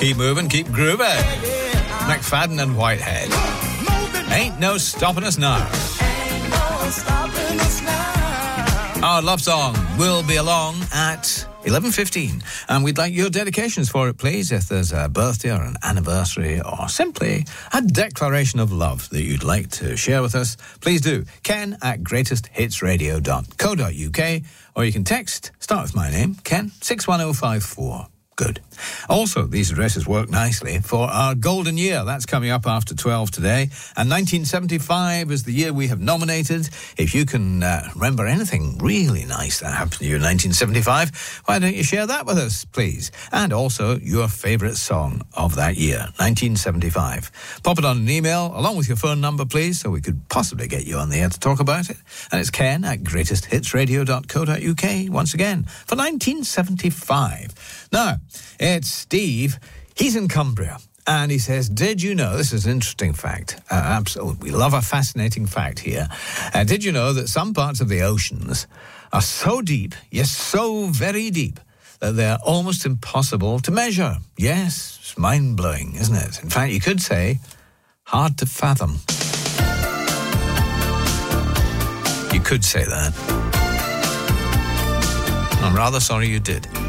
Keep moving, keep grooving. McFadden and Whitehead. Ain't no stopping us now. Our love song will be along at 11:15, and we'd like your dedications for it, please. If there's a birthday or an anniversary or simply a declaration of love that you'd like to share with us, please do. Ken at greatesthitsradio.co.uk, or you can text, start with my name, Ken, 61054. Good. Also, these addresses work nicely for our golden year. That's coming up after 12 today. And 1975 is the year we have nominated. If you can remember anything really nice that happened to you in 1975, why don't you share that with us, please? And also your favourite song of that year, 1975. Pop it on an email along with your phone number, please, so we could possibly get you on the air to talk about it. And it's Ken at greatesthitsradio.co.uk once again for 1975. Now, it's Steve. He's in Cumbria. And he says, did you know, this is an interesting fact, absolutely, we love a fascinating fact here. Did you know that some parts of the oceans are so deep, yes, so very deep, that they're almost impossible to measure? Yes, it's mind-blowing, isn't it? In fact, you could say, hard to fathom. You could say that. I'm rather sorry you did.